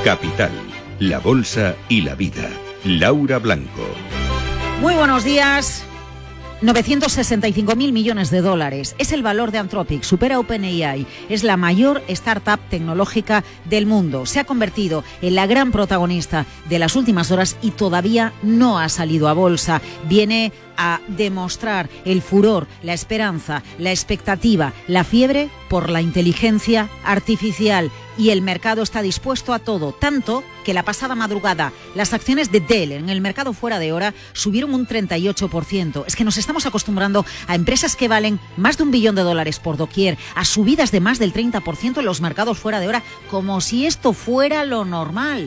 Capital, la bolsa y la vida. Laura Blanco. Muy buenos días. 965.000 millones de dólares. Es el valor de Anthropic, supera OpenAI. Es la mayor startup tecnológica del mundo. Se ha convertido en la gran protagonista de las últimas horas y todavía no ha salido a bolsa. Viene a demostrar el furor, la esperanza, la expectativa, la fiebre por la inteligencia artificial. Y el mercado está dispuesto a todo, tanto que la pasada madrugada las acciones de Dell en el mercado fuera de hora subieron un 38%. Es que nos estamos acostumbrando a empresas que valen más de $1 billón por doquier, a subidas de más del 30% en los mercados fuera de hora, como si esto fuera lo normal.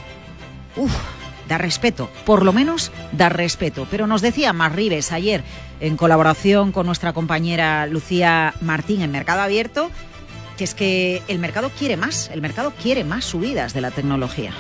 Da respeto, por lo menos da respeto. Pero nos decía Mar Rives ayer, en colaboración con nuestra compañera Lucía Martín en Mercado Abierto, que es que el mercado quiere más subidas de la tecnología.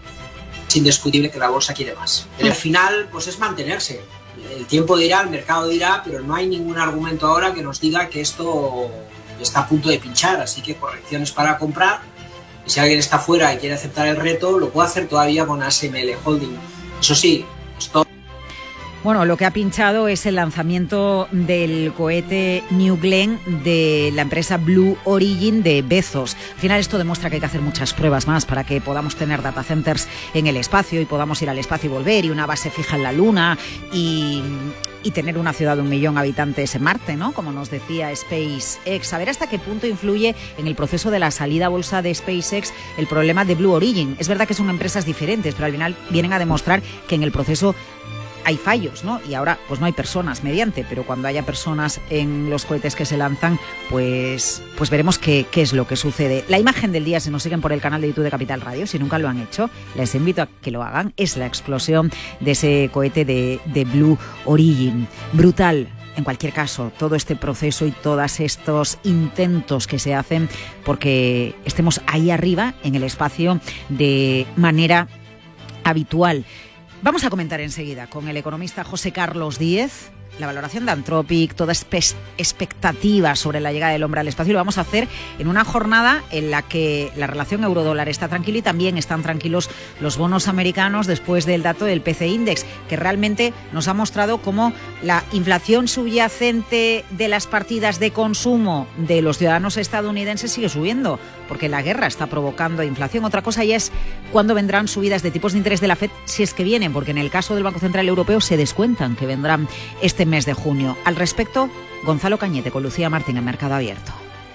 Es indiscutible que la bolsa quiere más. Pero al final, pues es mantenerse. El tiempo dirá, el mercado dirá, pero no hay ningún argumento ahora que nos diga que esto está a punto de pinchar, así que correcciones para comprar. Y si alguien está fuera y quiere aceptar el reto, lo puede hacer todavía con ASML Holding. Eso sí, esto... Bueno, lo que ha pinchado es el lanzamiento del cohete New Glenn de la empresa Blue Origin de Bezos. Al final esto demuestra que hay que hacer muchas pruebas más para que podamos tener data centers en el espacio y podamos ir al espacio y volver, y una base fija en la Luna y tener una ciudad de 1 millón de habitantes en Marte, ¿no? Como nos decía SpaceX. A ver hasta qué punto influye en el proceso de la salida a bolsa de SpaceX el problema de Blue Origin. Es verdad que son empresas diferentes, pero al final vienen a demostrar que en el proceso hay fallos, ¿no? Y ahora pues no hay personas mediante, pero cuando haya personas en los cohetes que se lanzan, pues veremos qué es lo que sucede. La imagen del día, si nos siguen por el canal de YouTube de Capital Radio, si nunca lo han hecho, les invito a que lo hagan. Es la explosión de ese cohete de Blue Origin. Brutal. En cualquier caso, todo este proceso y todos estos intentos que se hacen porque estemos ahí arriba en el espacio de manera habitual. Vamos a comentar enseguida con el economista José Carlos Díez la valoración de Anthropic, toda expectativa sobre la llegada del hombre al espacio. Y lo vamos a hacer en una jornada en la que la relación euro-dólar está tranquila y también están tranquilos los bonos americanos después del dato del PCI Index, que realmente nos ha mostrado cómo la inflación subyacente de las partidas de consumo de los ciudadanos estadounidenses sigue subiendo, porque la guerra está provocando inflación. Otra cosa ya es cuándo vendrán subidas de tipos de interés de la FED, si es que vienen, porque en el caso del Banco Central Europeo se descuentan que vendrán este mes de junio. Al respecto, Gonzalo Cañete con Lucía Martín en Mercado Abierto.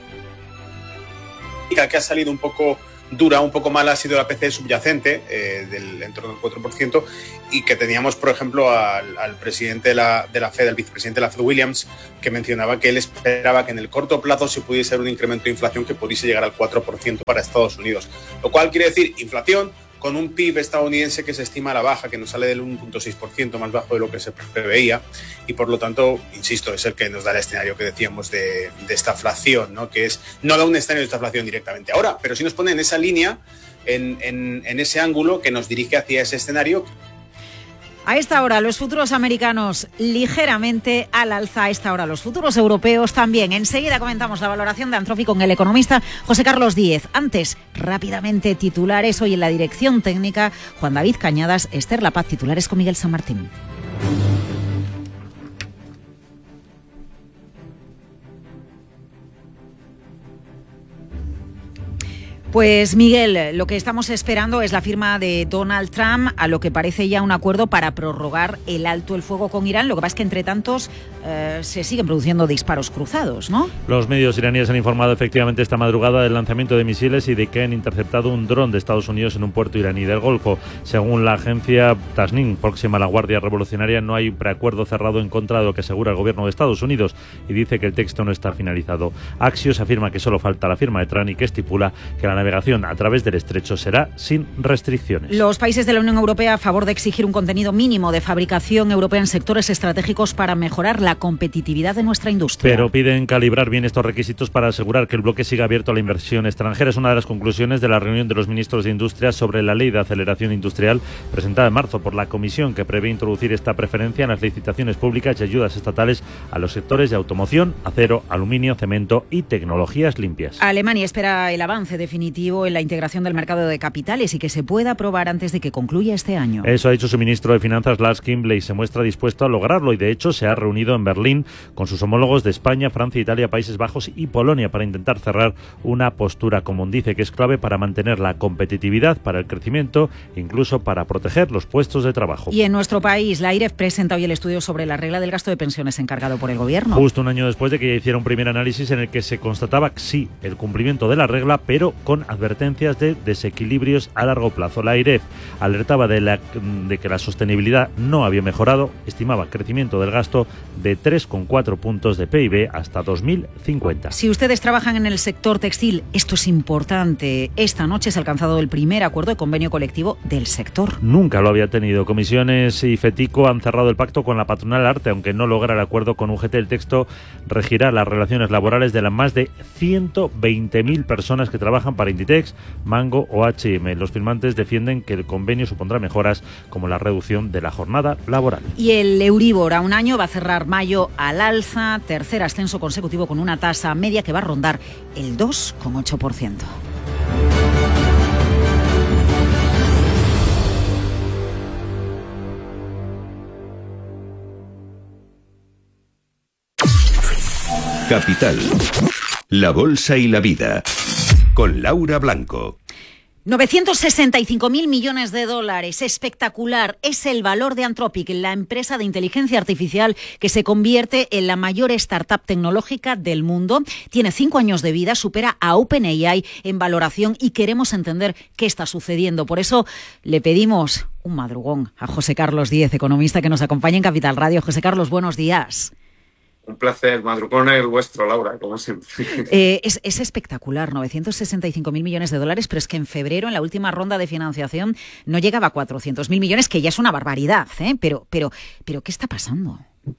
Que ha salido un poco dura, un poco mala ha sido la PCE subyacente, del entorno del 4%, y que teníamos, por ejemplo, al presidente de la FED, al vicepresidente de la FED, Williams, que mencionaba que él esperaba que en el corto plazo se pudiese ser un incremento de inflación que pudiese llegar al 4% para Estados Unidos. Lo cual quiere decir inflación con un PIB estadounidense que se estima a la baja, que nos sale del 1.6%, más bajo de lo que se preveía, y por lo tanto, insisto, es el que nos da el escenario que decíamos de estaflación, ¿no? Que es, no da un escenario de estaflación directamente ahora, pero sí nos pone en esa línea, en ese ángulo que nos dirige hacia ese escenario. A esta hora los futuros americanos ligeramente al alza, a esta hora los futuros europeos también. Enseguida comentamos la valoración de Anthropic con el economista José Carlos Díez. Antes, rápidamente titulares. Hoy en la dirección técnica, Juan David Cañadas, Esther La Paz. Titulares con Miguel San Martín. Pues Miguel, lo que estamos esperando es la firma de Donald Trump a lo que parece ya un acuerdo para prorrogar el alto el fuego con Irán. Lo que pasa es que entre tantos se siguen produciendo disparos cruzados, ¿no? Los medios iraníes han informado efectivamente esta madrugada del lanzamiento de misiles y de que han interceptado un dron de Estados Unidos en un puerto iraní del Golfo. Según la agencia Tasnim, próxima a la Guardia Revolucionaria, no hay un preacuerdo cerrado en contra de lo que asegura el gobierno de Estados Unidos y dice que el texto no está finalizado. Axios afirma que solo falta la firma de Trump y que estipula que la navegación a través del estrecho será sin restricciones. Los países de la Unión Europea a favor de exigir un contenido mínimo de fabricación europea en sectores estratégicos para mejorar la competitividad de nuestra industria. Pero piden calibrar bien estos requisitos para asegurar que el bloque siga abierto a la inversión extranjera. Es una de las conclusiones de la reunión de los ministros de Industria sobre la Ley de Aceleración Industrial presentada en marzo por la Comisión, que prevé introducir esta preferencia en las licitaciones públicas y ayudas estatales a los sectores de automoción, acero, aluminio, cemento y tecnologías limpias. Alemania espera el avance definitivo positivo en la integración del mercado de capitales y que se pueda aprobar antes de que concluya este año. Eso ha dicho su ministro de Finanzas, Lars Kimble, y se muestra dispuesto a lograrlo. Y de hecho se ha reunido en Berlín con sus homólogos de España, Francia, Italia, Países Bajos y Polonia para intentar cerrar una postura común. Dice que es clave para mantener la competitividad, para el crecimiento, incluso para proteger los puestos de trabajo. Y en nuestro país, la AIREF presenta hoy el estudio sobre la regla del gasto de pensiones encargado por el Gobierno. Justo un año después de que ya hiciera un primer análisis en el que se constataba sí el cumplimiento de la regla, pero con advertencias de desequilibrios a largo plazo. La AIREF alertaba de que la sostenibilidad no había mejorado, estimaba crecimiento del gasto de 3,4 puntos de PIB hasta 2050. Si ustedes trabajan en el sector textil, esto es importante. Esta noche se ha alcanzado el primer acuerdo de convenio colectivo del sector. Nunca lo había tenido. Comisiones y FETICO han cerrado el pacto con la patronal Arte, aunque no logra el acuerdo con UGT. El texto regirá las relaciones laborales de las más de 120.000 personas que trabajan para Inditex, Mango o H&M. Los firmantes defienden que el convenio supondrá mejoras como la reducción de la jornada laboral. Y el Euribor a un año va a cerrar mayo al alza, tercer ascenso consecutivo con una tasa media que va a rondar el 2,8%. Capital, la bolsa y la vida, con Laura Blanco. 965.000 millones de dólares, espectacular, es el valor de Anthropic, la empresa de inteligencia artificial que se convierte en la mayor startup tecnológica del mundo. Tiene 5 años de vida, supera a OpenAI en valoración y queremos entender qué está sucediendo. Por eso le pedimos un madrugón a José Carlos Díez, economista, que nos acompaña en Capital Radio. José Carlos, buenos días. Un placer, madrugón el vuestro, Laura, como siempre. Es espectacular, 965.000 millones de dólares, pero es que en febrero, en la última ronda de financiación, no llegaba a 400.000 millones, que ya es una barbaridad, ¿eh? Pero, ¿qué está pasando?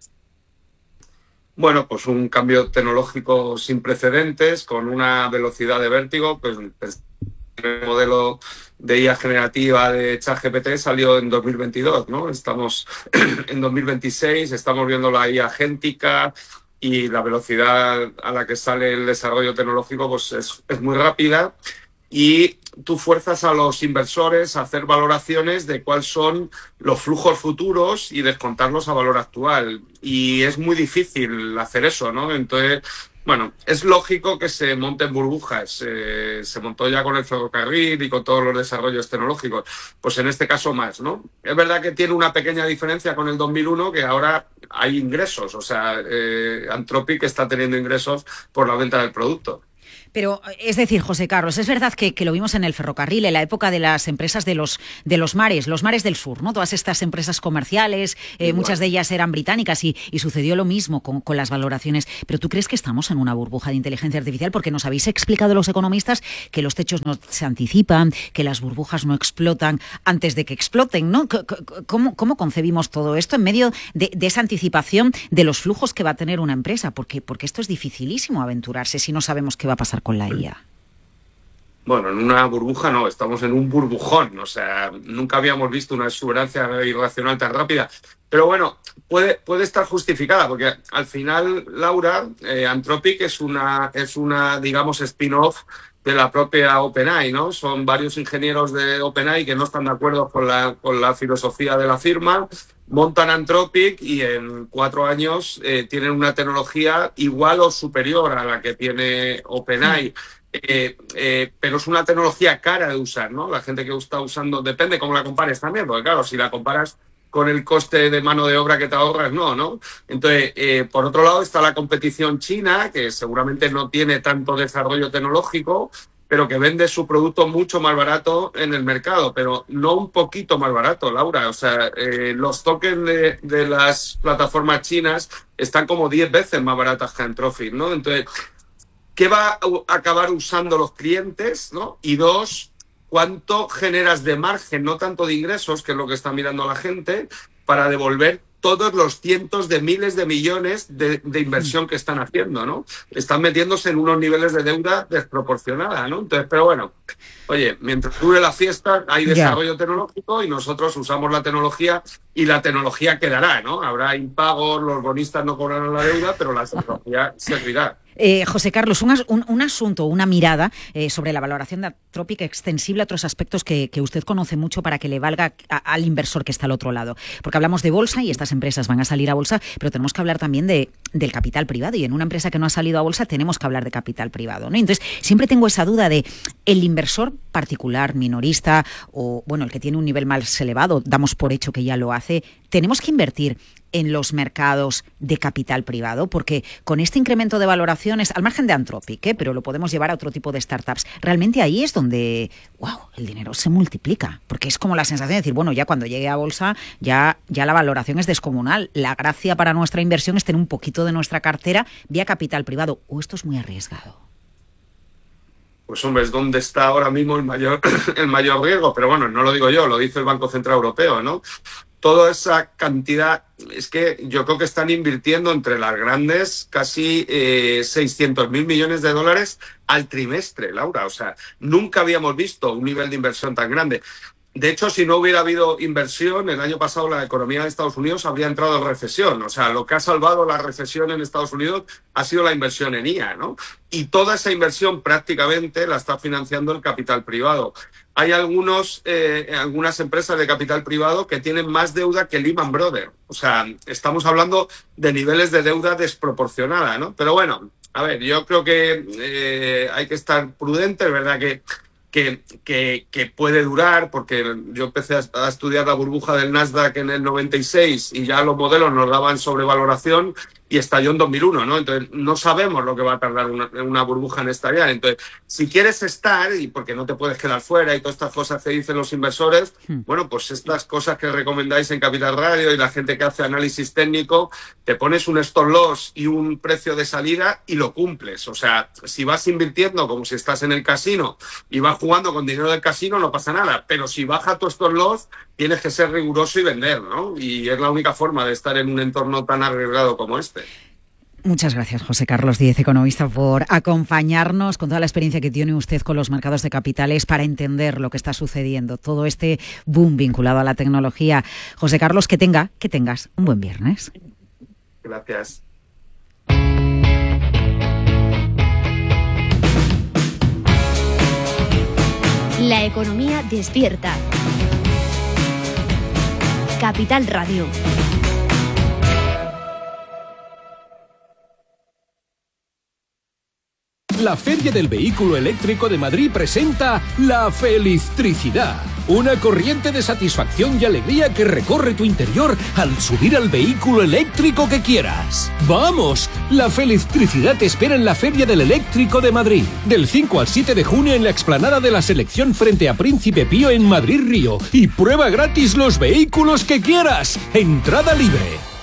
Bueno, pues un cambio tecnológico sin precedentes, con una velocidad de vértigo, pues el modelo de IA generativa de ChatGPT salió en 2022, ¿no? Estamos en 2026, estamos viendo la IA agéntica y la velocidad a la que sale el desarrollo tecnológico pues es muy rápida, y tú fuerzas a los inversores a hacer valoraciones de cuáles son los flujos futuros y descontarlos a valor actual. Y es muy difícil hacer eso, ¿no? Entonces, bueno, es lógico que se monten burbujas. Se montó ya con el ferrocarril y con todos los desarrollos tecnológicos. Pues en este caso más, ¿no? Es verdad que tiene una pequeña diferencia con el 2001, que ahora hay ingresos. O sea, Anthropic está teniendo ingresos por la venta del producto. Pero, es decir, José Carlos, es verdad que lo vimos en el ferrocarril, en la época de las empresas de los mares del sur, ¿no? Todas estas empresas comerciales, muchas de ellas eran británicas y sucedió lo mismo con las valoraciones. Pero ¿tú crees que estamos en una burbuja de inteligencia artificial? Porque nos habéis explicado los economistas que los techos no se anticipan, que las burbujas no explotan antes de que exploten, ¿no? ¿Cómo concebimos todo esto en medio de esa anticipación de los flujos que va a tener una empresa? Porque esto es dificilísimo aventurarse si no sabemos qué va a pasar con la IA. Bueno, en una burbuja no, estamos en un burbujón. O sea, nunca habíamos visto una exuberancia irracional tan rápida. Pero bueno, puede estar justificada, porque al final, Laura, Anthropic es una digamos, spin-off de la propia OpenAI, ¿no? Son varios ingenieros de OpenAI que no están de acuerdo con la filosofía de la firma, montan Anthropic y en 4 años tienen una tecnología igual o superior a la que tiene OpenAI. Pero es una tecnología cara de usar, ¿no? La gente que está usando, depende cómo la compares también, porque claro, si la comparas con el coste de mano de obra que te ahorras, no. Entonces, por otro lado está la competición china, que seguramente no tiene tanto desarrollo tecnológico, pero que vende su producto mucho más barato en el mercado, pero no un poquito más barato, Laura. O sea, los tokens de las plataformas chinas están como 10 veces más baratas que Anthropic, ¿no? Entonces, ¿qué va a acabar usando los clientes, ¿no? Y 2, ¿cuánto generas de margen, no tanto de ingresos, que es lo que está mirando la gente, para devolver todos los cientos de miles de millones de inversión que están haciendo, ¿no? Están metiéndose en unos niveles de deuda desproporcionada, ¿no? Entonces, pero bueno, oye, mientras dure la fiesta hay desarrollo tecnológico y nosotros usamos la tecnología y la tecnología quedará, ¿no? Habrá impagos, los bonistas no cobrarán la deuda, pero la tecnología servirá. José Carlos, un asunto, una mirada sobre la valoración de Anthropic extensible a otros aspectos que usted conoce mucho para que le valga al inversor que está al otro lado. Porque hablamos de bolsa y estas empresas van a salir a bolsa, pero tenemos que hablar también del capital privado. Y en una empresa que no ha salido a bolsa tenemos que hablar de capital privado, ¿no? Entonces, siempre tengo esa duda de el inversor particular, minorista o, bueno, el que tiene un nivel más elevado, damos por hecho que ya lo hace, tenemos que invertir en los mercados de capital privado, porque con este incremento de valoraciones, al margen de Anthropic, pero lo podemos llevar a otro tipo de startups, realmente ahí es donde, el dinero se multiplica, porque es como la sensación de decir, bueno, ya cuando llegue a bolsa, ya la valoración es descomunal. La gracia para nuestra inversión es tener un poquito de nuestra cartera vía capital privado, o esto es muy arriesgado. Pues hombre, es donde está ahora mismo el mayor riesgo, pero bueno, no lo digo yo, lo dice el Banco Central Europeo, ¿no? Toda esa cantidad, es que yo creo que están invirtiendo entre las grandes casi 600.000 millones de dólares al trimestre, Laura. O sea, nunca habíamos visto un nivel de inversión tan grande. De hecho, si no hubiera habido inversión, el año pasado la economía de Estados Unidos habría entrado en recesión. O sea, lo que ha salvado la recesión en Estados Unidos ha sido la inversión en IA, ¿no? Y toda esa inversión prácticamente la está financiando el capital privado. Hay algunas empresas de capital privado que tienen más deuda que Lehman Brothers. O sea, estamos hablando de niveles de deuda desproporcionada, ¿no? Pero bueno, a ver, yo creo que hay que estar prudente, es verdad que puede durar, porque yo empecé a estudiar la burbuja del Nasdaq en el 96 y ya los modelos nos daban sobrevaloración y estalló en 2001, ¿no? Entonces, no sabemos lo que va a tardar una burbuja en estallar. Entonces, si quieres estar, y porque no te puedes quedar fuera y todas estas cosas que dicen los inversores, bueno, pues estas cosas que recomendáis en Capital Radio y la gente que hace análisis técnico, te pones un stop loss y un precio de salida y lo cumples. O sea, si vas invirtiendo como si estás en el casino y vas jugando con dinero del casino, no pasa nada. Pero si baja tu stop loss, tienes que ser riguroso y vender, ¿no? Y es la única forma de estar en un entorno tan arriesgado como este. Muchas gracias, José Carlos Díez, economista, por acompañarnos con toda la experiencia que tiene usted con los mercados de capitales para entender lo que está sucediendo, todo este boom vinculado a la tecnología. José Carlos, que tengas un buen viernes. Gracias. La economía despierta. Capital Radio. La Feria del Vehículo Eléctrico de Madrid presenta La Felistricidad, una corriente de satisfacción y alegría que recorre tu interior al subir al vehículo eléctrico que quieras. ¡Vamos! La Felistricidad te espera en la Feria del Eléctrico de Madrid, del 5 al 7 de junio en la explanada de la Selección frente a Príncipe Pío en Madrid Río, y prueba gratis los vehículos que quieras. Entrada libre.